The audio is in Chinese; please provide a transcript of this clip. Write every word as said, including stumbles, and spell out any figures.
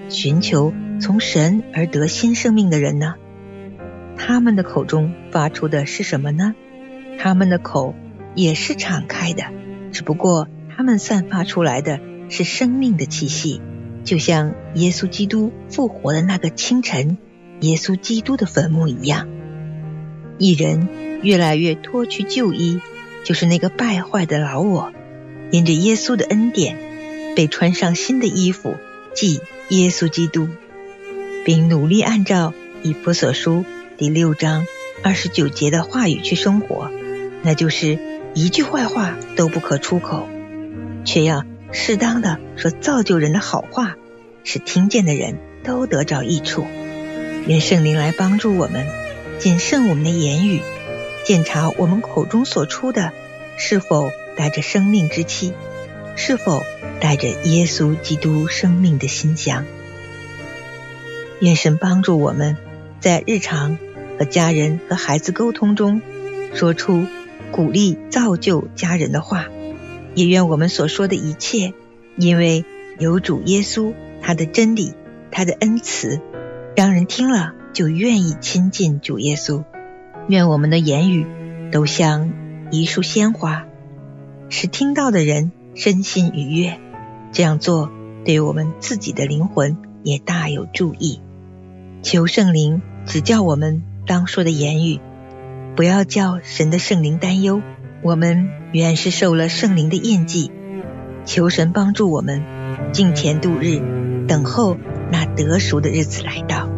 寻求从神而得新生命的人呢？他们的口中发出的是什么呢？他们的口也是敞开的，只不过他们散发出来的是生命的气息，就像耶稣基督复活的那个清晨，耶稣基督的坟墓一样。一人越来越脱去旧衣，就是那个败坏的老我，因着耶稣的恩典被穿上新的衣服，即耶稣基督，并努力按照以弗所书第六章二十九节的话语去生活，那就是一句坏话都不可出口，却要适当的说造就人的好话，使听见的人都得着益处。愿圣灵来帮助我们谨慎我们的言语，检查我们口中所出的是否带着生命之气，是否带着耶稣基督生命的馨香。愿神帮助我们在日常和家人和孩子沟通中说出鼓励造就家人的话，也愿我们所说的一切因为有主耶稣，他的真理，他的恩慈，让人听了就愿意亲近主耶稣。愿我们的言语都像一束鲜花，使听到的人身心愉悦，这样做对我们自己的灵魂也大有助益。求圣灵指教我们当说的言语，不要叫神的圣灵担忧，我们原是受了圣灵的印记。求神帮助我们敬虔度日，等候那得赎的日子来到。